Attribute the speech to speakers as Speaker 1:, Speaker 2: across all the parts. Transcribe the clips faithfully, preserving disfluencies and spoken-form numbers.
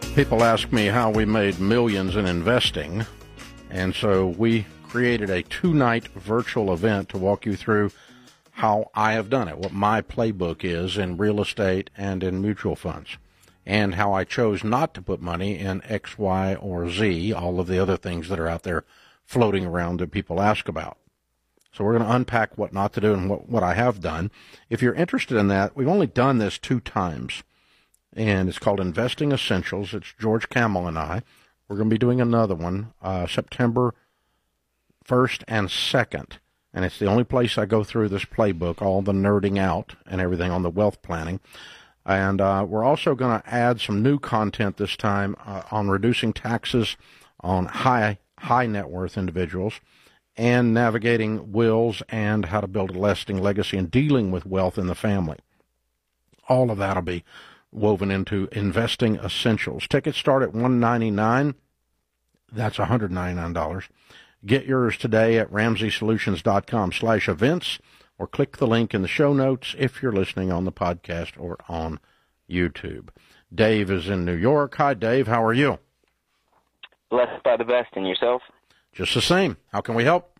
Speaker 1: People ask me how we made millions in investing, and so we created a two-night virtual event to walk you through how I have done it, what my playbook is in real estate and in mutual funds, and how I chose not to put money in X, Y, or Z, all of the other things that are out there floating around that people ask about. So we're going to unpack what not to do and what, what I have done. If you're interested in that, we've only done this two times, and it's called Investing Essentials. It's George Kamel and I. We're going to be doing another one uh, September first and second, and it's the only place I go through this playbook, all the nerding out and everything on the wealth planning. And uh, we're also going to add some new content this time uh, on reducing taxes on high high net worth individuals, and navigating wills and how to build a lasting legacy and dealing with wealth in the family. All of that will be woven into Investing Essentials. Tickets start at one hundred ninety-nine dollars. That's one hundred ninety-nine dollars. Get yours today at ramsey solutions dot com slash events, or click the link in the show notes if you're listening on the podcast or on YouTube. Dave is in New York. Hi, Dave. How are you?
Speaker 2: Blessed by the best. And yourself?
Speaker 1: Just the same. How can we help?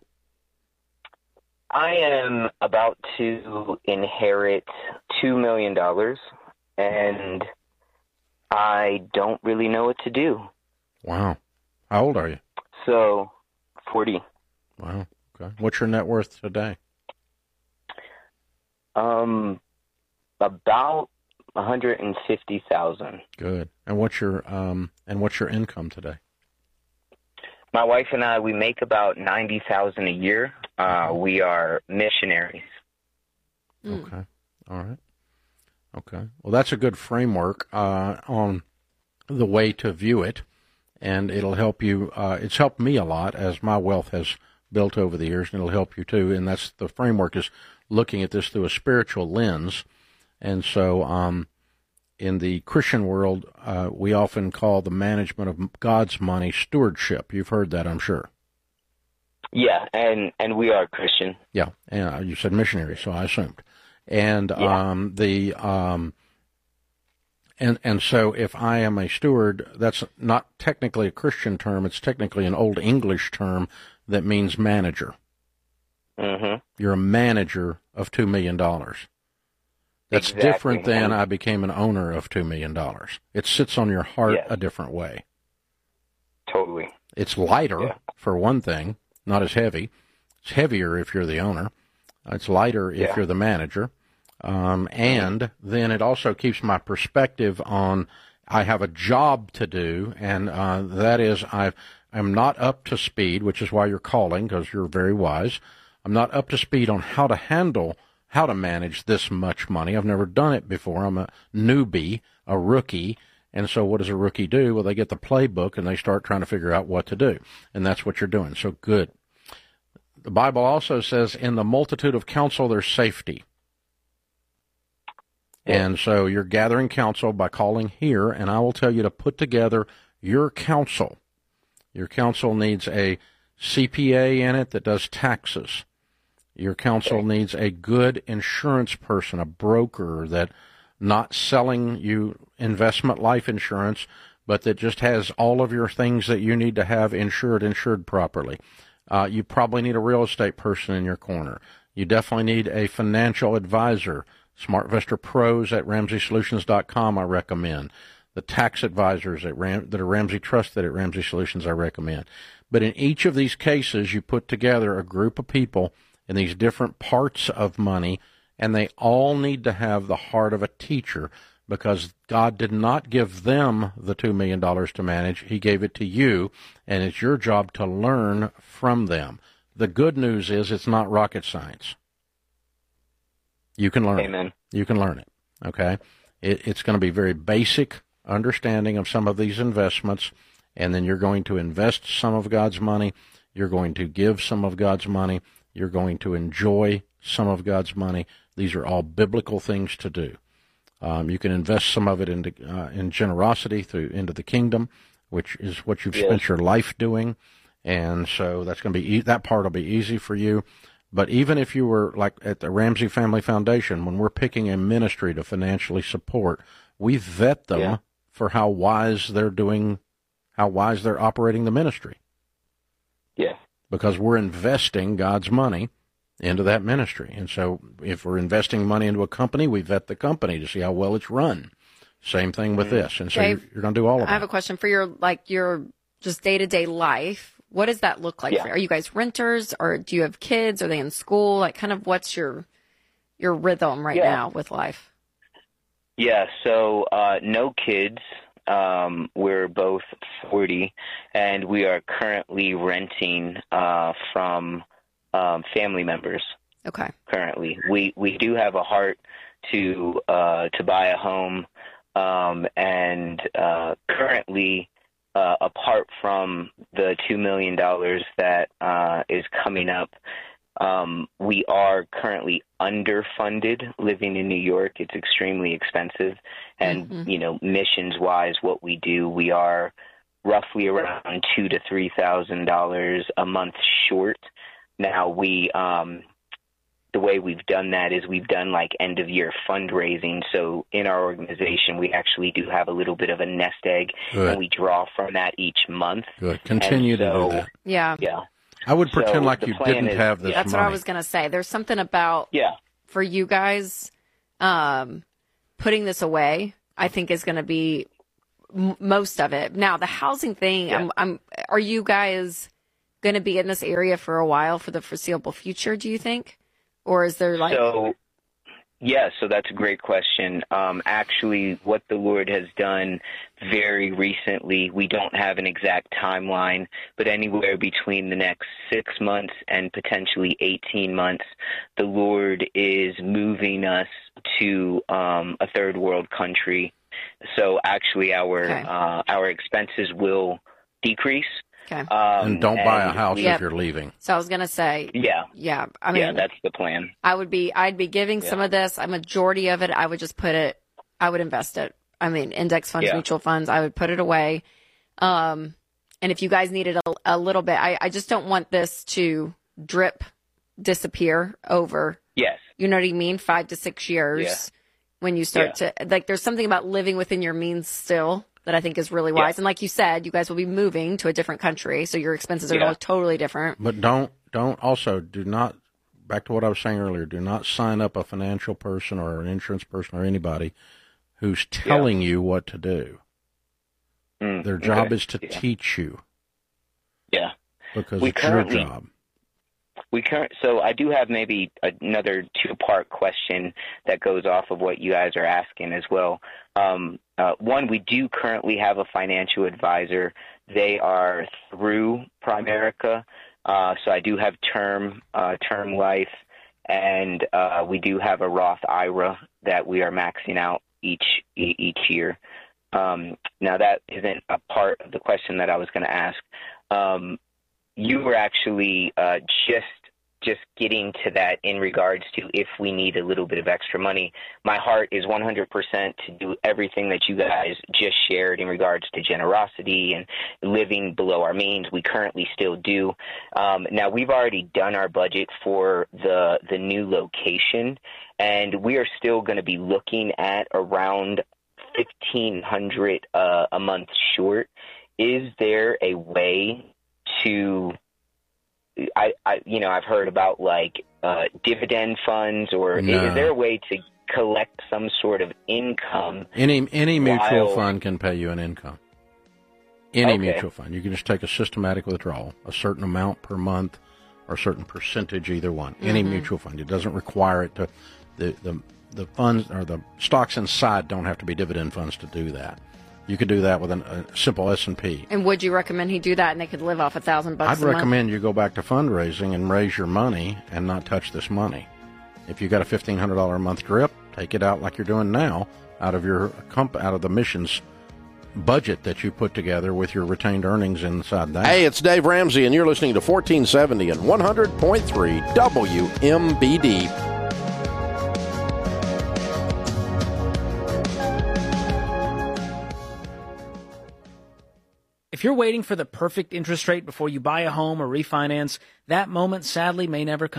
Speaker 2: I am about to inherit two million dollars, and I don't really know what to do.
Speaker 1: Wow. How old are you?
Speaker 2: So, forty.
Speaker 1: Wow. Okay. What's your net worth today?
Speaker 2: Um, about one hundred fifty thousand dollars.
Speaker 1: Good. And what's your um and what's your income today?
Speaker 2: My wife and I, we make about ninety thousand dollars a year. Uh, we are missionaries.
Speaker 1: Mm. Okay. All right. Okay. Well, that's a good framework uh, on the way to view it, and it'll help you. Uh, it's helped me a lot as my wealth has built over the years, and it'll help you too. And that's the framework is looking at this through a spiritual lens. And so um, in the Christian world, uh, we often call the management of God's money stewardship. You've heard that, I'm sure.
Speaker 2: Yeah, and, and we are Christian.
Speaker 1: Yeah, and you said missionary, so I assumed. And
Speaker 2: yeah.
Speaker 1: um, the um, and and so if I am a steward, that's not technically a Christian term. It's technically an Old English term that means manager.
Speaker 2: Mm-hmm.
Speaker 1: You're a manager of two million dollars. That's
Speaker 2: exactly.
Speaker 1: different than I became an owner of two million dollars. It sits on your heart
Speaker 2: yes.
Speaker 1: a different way.
Speaker 2: Totally.
Speaker 1: It's lighter, yeah. for one thing, not as heavy. It's heavier if you're the owner. It's lighter if
Speaker 2: yeah.
Speaker 1: you're the manager. Um, and then it also keeps my perspective on I have a job to do, and uh, that is I've, I'm not up to speed, which is why you're calling, because you're very wise. I'm not up to speed on how to handle, how to manage this much money. I've never done it before. I'm a newbie, a rookie. And so what does a rookie do? Well, they get the playbook and they start trying to figure out what to do. And that's what you're doing. So good. The Bible also says in the multitude of counsel, there's safety. And so you're gathering counsel by calling here, and I will tell you to put together your counsel. Your counsel needs a C P A in it that does taxes. Your counsel okay. needs a good insurance person, a broker that not selling you investment life insurance, but that just has all of your things that you need to have insured, insured properly. Uh, you probably need a real estate person in your corner. You definitely need a financial advisor. SmartVestor Pros at ramsey solutions dot com I recommend. The tax advisors at Ram, that are Ramsey Trusted at Ramsey Solutions I recommend. But in each of these cases, you put together a group of people in these different parts of money, and they all need to have the heart of a teacher, because God did not give them the two million dollars to manage. He gave it to you, and it's your job to learn from them. The good news is it's not rocket science. You can learn
Speaker 2: Amen.
Speaker 1: it. You can learn it, okay? It, it's going to be very basic understanding of some of these investments, and then you're going to invest some of God's money. You're going to give some of God's money. You're going to enjoy some of God's money. These are all biblical things to do. Um, you can invest some of it into uh, in generosity through into the kingdom, which is what you've yes. spent your life doing, and so that's going to be e- that part will be easy for you. But even if you were like at the Ramsey Family Foundation, when we're picking a ministry to financially support, we vet them yeah. for how wise they're doing, how wise they're operating the ministry.
Speaker 2: Yeah.
Speaker 1: Because we're investing God's money into that ministry. And so if we're investing money into a company, we vet the company to see how well it's run. Same thing with this. And so
Speaker 3: Dave,
Speaker 1: you're, you're going to do all of that.
Speaker 3: I have a question for your, like, your just day-to-day life. What does that look like?
Speaker 2: Yeah.
Speaker 3: For, are you guys renters, or do you have kids? Are they in school? Like, kind of what's your your rhythm right
Speaker 2: Yeah.
Speaker 3: now with life?
Speaker 2: Yeah, so uh, no kids. Um, we're both forty, and we are currently renting uh, from um, family members.
Speaker 3: Okay.
Speaker 2: Currently, we we do have a heart to uh, to buy a home, um, and uh, currently, uh, apart from the two million dollars that uh, is coming up, um, we are currently underfunded living in New York. It's extremely expensive, and
Speaker 3: Mm-hmm.
Speaker 2: you know, missions wise, what we do, we are roughly around two to three thousand dollars a month short. Now we. Um, The way we've done that is we've done like end of year fundraising. So in our organization, we actually do have a little bit of a nest egg,
Speaker 1: Good.
Speaker 2: and we draw from that each month.
Speaker 1: Good. Continue to
Speaker 2: so-
Speaker 1: do that.
Speaker 3: Yeah.
Speaker 2: Yeah.
Speaker 1: I would
Speaker 2: So
Speaker 1: pretend like
Speaker 2: the
Speaker 1: you
Speaker 2: plan
Speaker 1: didn't
Speaker 2: is-
Speaker 1: have this
Speaker 3: That's
Speaker 1: money.
Speaker 3: what I was going to say. There's something about,
Speaker 2: Yeah.
Speaker 3: for you guys, um, putting this away, I think is going to be m- most of it. Now, the housing thing,
Speaker 2: Yeah.
Speaker 3: I'm, I'm, are you guys going to be in this area for a while, for the foreseeable future, do you think? Or is there like...
Speaker 2: So, yeah, so that's a great question. Um, actually, what the Lord has done very recently, we don't have an exact timeline, but anywhere between the next six months and potentially eighteen months, the Lord is moving us to um, a third world country. So actually, our
Speaker 3: Okay.
Speaker 2: uh, our expenses will decrease.
Speaker 3: Okay.
Speaker 2: Um,
Speaker 1: and don't buy a
Speaker 2: and
Speaker 1: house
Speaker 2: we-
Speaker 3: Yep.
Speaker 1: if you're leaving.
Speaker 3: So I was going to say,
Speaker 2: Yeah,
Speaker 3: yeah, I mean,
Speaker 2: yeah, that's the plan.
Speaker 3: I would be, I'd be giving some
Speaker 2: Yeah.
Speaker 3: of this, a majority of it, I would just put it, I would invest it. I mean, index funds,
Speaker 2: Yeah.
Speaker 3: mutual funds, I would put it away. Um, and if you guys needed a, a little bit, I, I just don't want this to drip, disappear over,
Speaker 2: Yes.
Speaker 3: you know what I mean? Five to six years
Speaker 2: Yeah.
Speaker 3: when you start to, like, there's something about living within your means still that I think is really wise.
Speaker 2: Yeah.
Speaker 3: And like you said, you guys will be moving to a different country, so your expenses are
Speaker 2: Yeah.
Speaker 3: going to look totally different.
Speaker 1: But don't, don't also do not, back to what I was saying earlier, do not sign up a financial person or an insurance person or anybody who's telling you what to do.
Speaker 2: Mm,
Speaker 1: Their job
Speaker 2: okay.
Speaker 1: is to
Speaker 2: Yeah.
Speaker 1: teach you
Speaker 2: Yeah.
Speaker 1: because
Speaker 2: We
Speaker 1: it's
Speaker 2: currently-
Speaker 1: your job.
Speaker 2: We current, so I do have maybe another two-part question that goes off of what you guys are asking as well. Um, uh, one, we do currently have a financial advisor. They are through Primerica, uh, so I do have term uh, term life, and uh, we do have a Roth I R A that we are maxing out each e- each year. Um, now that isn't a part of the question that I was going to ask. Um, you were actually uh, just just getting to that in regards to if we need a little bit of extra money. My heart is one hundred percent to do everything that you guys just shared in regards to generosity and living below our means. We currently still do. Um, now, we've already done our budget for the the new location, and we are still going to be looking at around fifteen hundred dollars uh, a month short. Is there a way to I, I you know I've heard about like uh, dividend funds, or
Speaker 1: No.
Speaker 2: is there a way to collect some sort of income?
Speaker 1: Any any mutual
Speaker 2: While-
Speaker 1: fund can pay you an income. Any
Speaker 2: Okay.
Speaker 1: mutual fund. You can just take a systematic withdrawal, a certain amount per month or a certain percentage, either one. Any mutual fund. It doesn't require it to, the, the, the funds or the stocks inside don't have to be dividend funds to do that. You could do that with an, a simple S and P.
Speaker 3: And would you recommend he do that and they could live off a thousand bucks
Speaker 1: I'd
Speaker 3: a month?
Speaker 1: recommend you go back to fundraising and raise your money and not touch this money. If you got a fifteen hundred dollars a month drip, take it out like you're doing now out of your comp- out of the missions budget that you put together with your retained earnings inside that.
Speaker 4: Hey, it's Dave Ramsey, and you're listening to fourteen seventy and one hundred point three W M B D.
Speaker 5: If you're waiting for the perfect interest rate before you buy a home or refinance, that moment sadly may never come.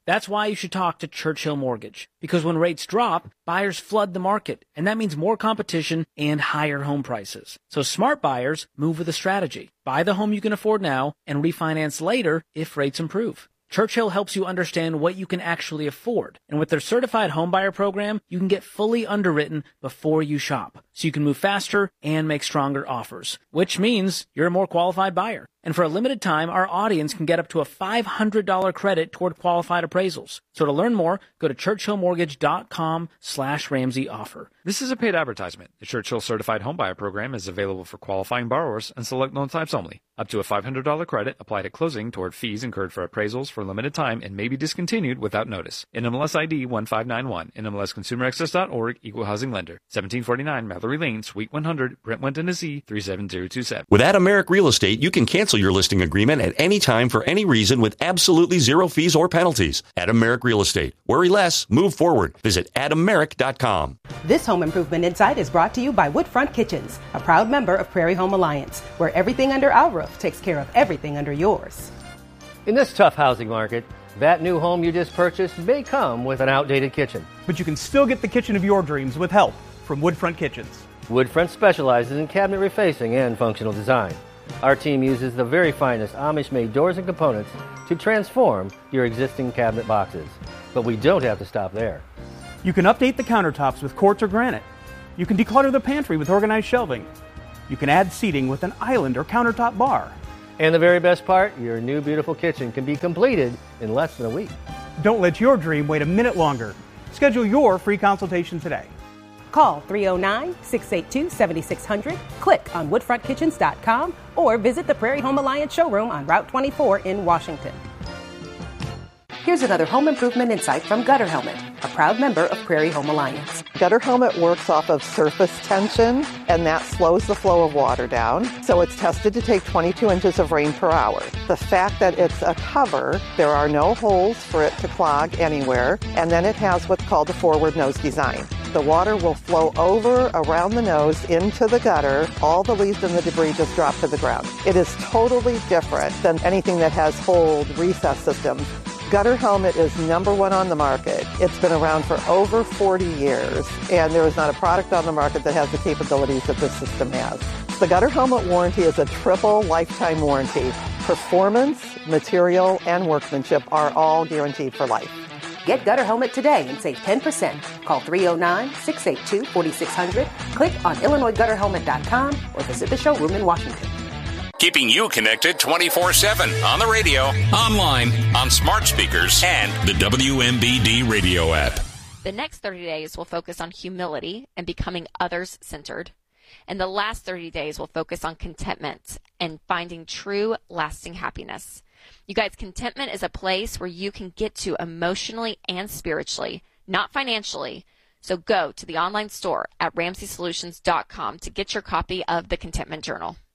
Speaker 5: That's why you should talk to Churchill Mortgage, because when rates drop, buyers flood the market, and that means more competition and higher home prices. So smart buyers move with a strategy. Buy the home you can afford now and refinance later if rates improve. Churchill helps you understand what you can actually afford. And with their certified homebuyer program, you can get fully underwritten before you shop. So you can move faster and make stronger offers, which means you're a more qualified buyer. And for a limited time, our audience can get up to a five hundred dollars credit toward qualified appraisals. So to learn more, go to churchillmortgage.com slash Ramsey offer.
Speaker 6: This is a paid advertisement. The Churchill Certified Homebuyer Program is available for qualifying borrowers and select loan types only. Up to a five hundred dollars credit applied at closing toward fees incurred for appraisals for a limited time and may be discontinued without notice. N M L S I D one five nine one. N M L S Consumer Access dot org. Equal Housing Lender. seventeen forty-nine Mallory Lane, Suite one hundred, Brentwood, Tennessee three seven zero two seven.
Speaker 7: With Adameric Real Estate, you can cancel your listing agreement at any time for any reason with absolutely zero fees or penalties. Adameric Real Estate. Worry less. Move forward. Visit adameric dot com.
Speaker 8: This Home Improvement Insight is brought to you by Woodfront Kitchens, a proud member of Prairie Home Alliance, where everything under our roof takes care of everything under yours.
Speaker 9: In this tough housing market, that new home you just purchased may come with an outdated kitchen.
Speaker 10: But you can still get the kitchen of your dreams with help from Woodfront Kitchens.
Speaker 9: Woodfront specializes in cabinet refacing and functional design. Our team uses the very finest Amish-made doors and components to transform your existing cabinet boxes. But we don't have to stop there.
Speaker 10: You can update the countertops with quartz or granite. You can declutter the pantry with organized shelving. You can add seating with an island or countertop bar.
Speaker 9: And the very best part, your new beautiful kitchen can be completed in less than a week.
Speaker 10: Don't let your dream wait a minute longer. Schedule your free consultation today.
Speaker 8: Call three oh nine, six eight two, seven six zero zero, click on woodfront kitchens dot com, or visit the Prairie Home Alliance showroom on Route twenty-four in Washington. Here's another home improvement insight from Gutter Helmet, a proud member of Prairie Home Alliance.
Speaker 11: Gutter Helmet works off of surface tension, and that slows the flow of water down. So it's tested to take twenty-two inches of rain per hour. The fact that it's a cover, there are no holes for it to clog anywhere, and then it has what's called a forward nose design. The water will flow over around the nose into the gutter. All the leaves and the debris just drop to the ground. It is totally different than anything that has hold recess systems. Gutter Helmet is number one on the market. It's been around for over forty years, and there is not a product on the market that has the capabilities that this system has. The Gutter Helmet warranty is a triple lifetime warranty. Performance, material, and workmanship are all guaranteed for life.
Speaker 8: Get Gutter Helmet today and save ten percent. Call three oh nine, six eight two, four six zero zero, click on illinois gutter helmet dot com, or visit the showroom in Washington.
Speaker 12: Keeping you connected twenty-four seven on the radio, online, on smart speakers, and the W M B D radio app.
Speaker 3: The next thirty days will focus on humility and becoming others-centered. And the last thirty days will focus on contentment and finding true, lasting happiness. You guys, contentment is a place where you can get to emotionally and spiritually, not financially. So go to the online store at ramsey solutions dot com to get your copy of the Contentment Journal.